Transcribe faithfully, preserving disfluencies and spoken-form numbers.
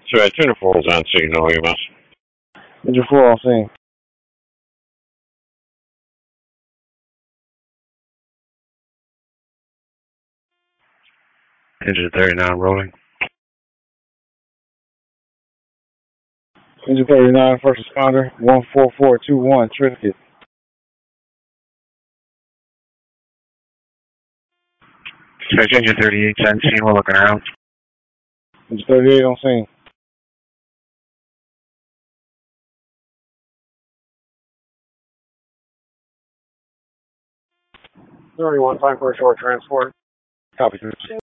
So at Tuner four is on signal, you must. Engine four on scene. Engine thirty-nine rolling. Engine thirty-nine, first responder, one four four two one, Trinket. Search engine thirty-eight, on scene, we're looking around. Engine thirty-eight on scene. thirty-one, time for a short transport. Copy.